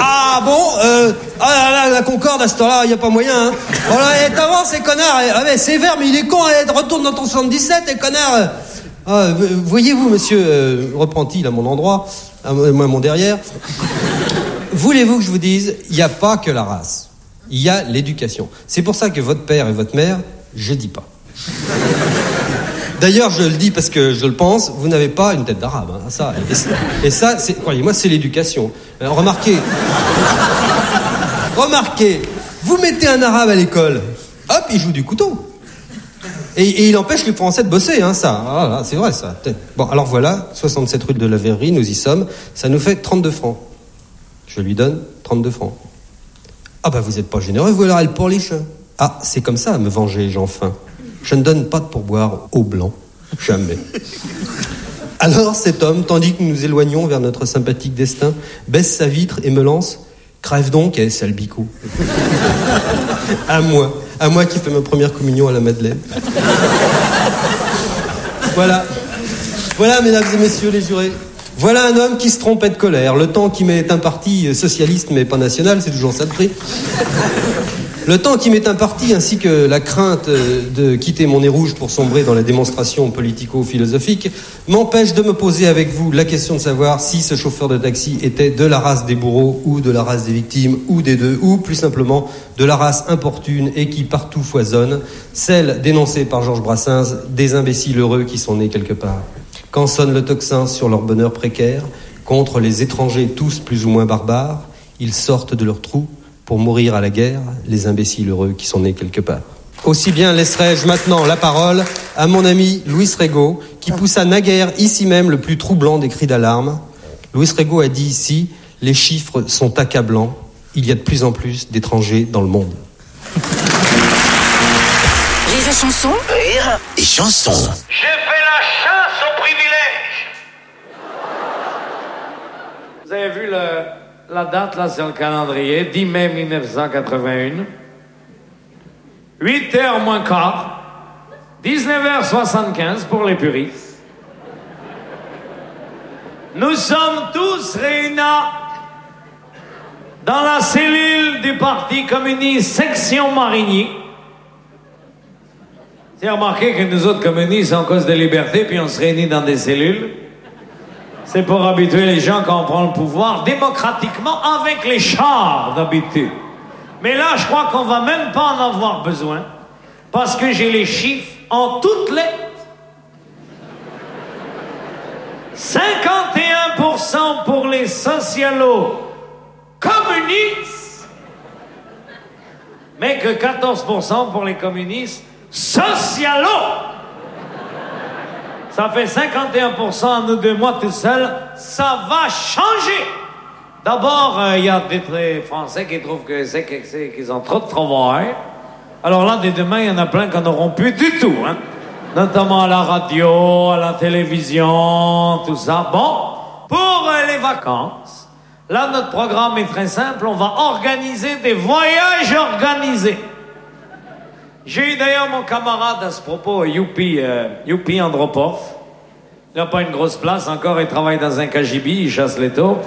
Ah bon, la Concorde, à ce temps-là, il n'y a pas moyen, hein. Oh là, t'avances, les connards. Ah, mais c'est vert, mais il est con, retourne dans ton 77, les connards. Ah, voyez-vous, monsieur, reprend-il à mon endroit, à mon derrière, voulez-vous que je vous dise, il n'y a pas que la race, il y a l'éducation. C'est pour ça que votre père et votre mère, je dis pas. D'ailleurs, je le dis parce que je le pense, vous n'avez pas une tête d'arabe, hein, ça. Et ça, croyez-moi, c'est l'éducation. Alors, remarquez, vous mettez un arabe à l'école, hop, il joue du couteau. Et il empêche les Français de bosser, hein, ça. Ah, là, c'est vrai, ça. Bon, alors voilà, 67 rue de la Verrerie, nous y sommes. Ça nous fait 32 francs. Je lui donne 32 francs. Ah bah, vous êtes pas généreux, vous, alors, elle pour les chiens. Ah, c'est comme ça à me venger, j'en faim. Je ne donne pas de pourboire au blanc. Jamais. Alors, cet homme, tandis que nous nous éloignons vers notre sympathique destin, baisse sa vitre et me lance « Crève donc, sale bico !» À moi qui fais ma première communion à la Madeleine. Voilà, mesdames et messieurs les jurés. Voilà un homme qui se trompait de colère. Le temps qui m'est imparti, socialiste mais pas national, c'est toujours ça le prix. Le temps qui m'est imparti, ainsi que la crainte de quitter mon nez rouge pour sombrer dans la démonstration politico-philosophique, m'empêche de me poser avec vous la question de savoir si ce chauffeur de taxi était de la race des bourreaux ou de la race des victimes, ou des deux, ou plus simplement de la race importune et qui partout foisonne, celle dénoncée par Georges Brassens, des imbéciles heureux qui sont nés quelque part. Quand sonne le tocsin sur leur bonheur précaire, contre les étrangers tous plus ou moins barbares, ils sortent de leur trou pour mourir à la guerre, les imbéciles heureux qui sont nés quelque part. Aussi bien laisserai-je maintenant la parole à mon ami Luis Rego, qui poussa naguère ici même le plus troublant des cris d'alarme. Luis Rego a dit ici, les chiffres sont accablants, il y a de plus en plus d'étrangers dans le monde. Rire et chanson. Rire et chanson. J'ai fait la chasse au privilège. Vous avez vu la date là sur le calendrier, 10 mai 1981. 8h moins quart, 19h75 pour les puristes. Nous sommes tous réunis dans la cellule du Parti communiste section Marigny. Vous avez remarqué que nous autres communistes, en cause de liberté, puis on se réunit dans des cellules. C'est pour habituer les gens quand on prend le pouvoir démocratiquement avec les chars d'habitude. Mais là, je crois qu'on va même pas en avoir besoin parce que j'ai les chiffres en toutes lettres. 51% pour les socialo-communistes, mais que 14% pour les communistes socialo. Ça fait 51% en nous 2 mois tout seuls. Ça va changer. D'abord, il y a des Français qui trouvent qu'ils ont trop de travail. Alors là, dès demain, il y en a plein qui n'en auront plus du tout, hein. Notamment à la radio, à la télévision, tout ça. Bon, pour les vacances, là, notre programme est très simple. On va organiser des voyages organisés. J'ai eu d'ailleurs mon camarade à ce propos, Youpi Andropov. Il n'a pas une grosse place encore, il travaille dans un KGB, il chasse les taupes.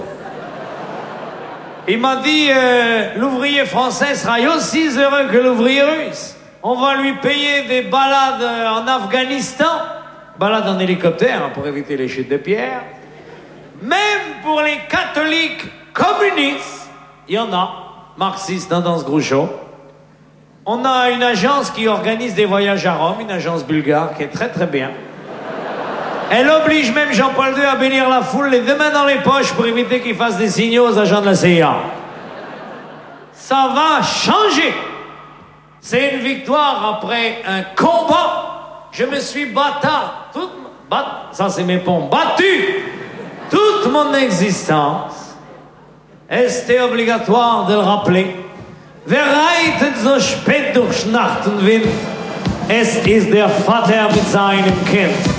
Il m'a dit, l'ouvrier français sera aussi heureux que l'ouvrier russe. On va lui payer des balades en Afghanistan, balades en hélicoptère pour éviter les chutes de pierre. Même pour les catholiques communistes, il y en a, marxistes dans ce Groucho. On a une agence qui organise des voyages à Rome, une agence bulgare qui est très très bien. Elle oblige même Jean-Paul II à bénir la foule les 2 mains dans les poches pour éviter qu'il fasse des signaux aux agents de la CIA. Ça va changer. C'est une victoire après un combat. Je me suis battu toute mon existence. Et c'était obligatoire de le rappeler. Wer reitet so spät durch Nacht und Wind? Es ist der Vater mit seinem Kind.